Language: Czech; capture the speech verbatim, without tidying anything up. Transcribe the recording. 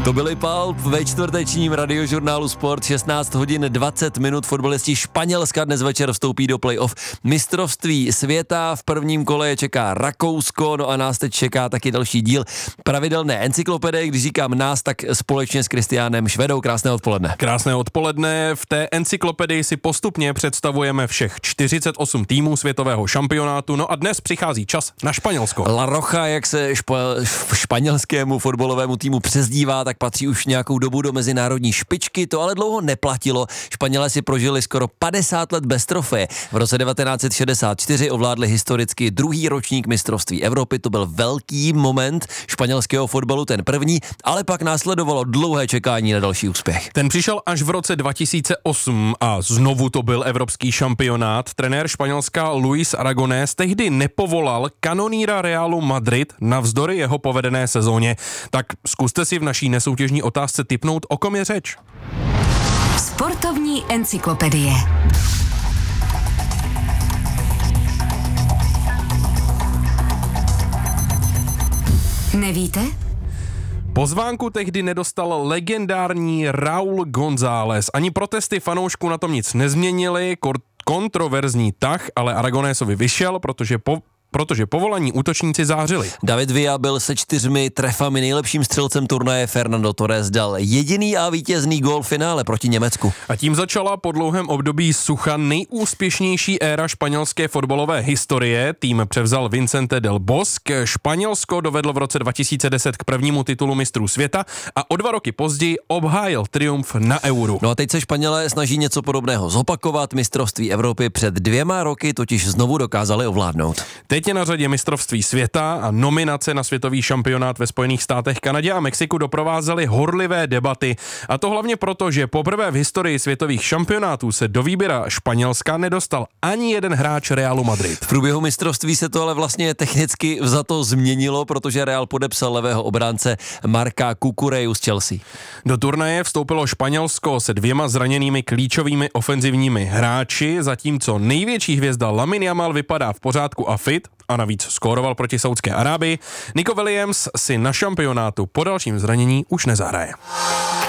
To byly Pulp ve čtvrtečním radiožurnálu Sport, šestnáct hodin dvacet minut. Fotbalisti Španělska dnes večer vstoupí do playoff mistrovství světa. V prvním kole je čeká Rakousko, no a nás teď čeká taky další díl pravidelné encyklopedie. Když říkám nás, tak společně s Kristiánem Švedou. Krásné odpoledne. Krásné odpoledne. V té encyklopedii si postupně představujeme všech čtyřicet osm týmů světového šampionátu. No a dnes přichází čas na Španělsko. La Roja, jak se špa- španělskému fotbalovému týmu přezdívá, tak patří už nějakou dobu do mezinárodní špičky, to ale dlouho neplatilo. Španělé si prožili skoro padesát let bez trofeje. V roce devatenáct set šedesát čtyři ovládli historicky druhý ročník mistrovství Evropy, to byl velký moment španělského fotbalu, ten první, ale pak následovalo dlouhé čekání na další úspěch. Ten přišel až v roce dva tisíce osm a znovu to byl evropský šampionát. Trenér Španělska Luis Aragonés tehdy nepovolal kanoníra Realu Madrid navzdory jeho povedené sezóně. Tak zkuste si v naší nesoutěžní otázce tipnout, o kom je řeč. Sportovní encyklopedie. Nevíte? Pozvánku tehdy nedostal legendární Raúl González. Ani protesty fanoušků na tom nic nezměnily, kontroverzní tah, ale Aragonésovi vyšel, protože po protože povolaní útočníci zářili. David Villa byl se čtyřmi trefami nejlepším střelcem turnaje, Fernando Torres dal jediný a vítězný gól v finále proti Německu. A tím začala po dlouhém období sucha nejúspěšnější éra španělské fotbalové historie. Tým převzal Vicente del Bosque. Španělsko dovedlo v roce dva tisíce deset k prvnímu titulu mistrů světa a o dva roky později obhájil triumf na Euru. No a teď se Španělé snaží něco podobného zopakovat. Mistrovství Evropy před dvěma roky totiž znovu dokázali ovládnout. Teď je na řadě mistrovství světa a nominace na světový šampionát ve Spojených státech, Kanadě a Mexiku doprovázely horlivé debaty. A to hlavně proto, že poprvé v historii světových šampionátů se do výběra Španělska nedostal ani jeden hráč Realu Madrid. V průběhu mistrovství se to ale vlastně technicky vzato změnilo, protože Real podepsal levého obránce Marka Cucureju z Chelsea. Do turnaje vstoupilo Španělsko se dvěma zraněnými klíčovými ofenzivními hráči, zatímco největší hvězda Lamine Yamal vypadá v pořádku a fit, a navíc skóroval proti Saudské Arábii. Nico Williams si na šampionátu po dalším zranění už nezahraje.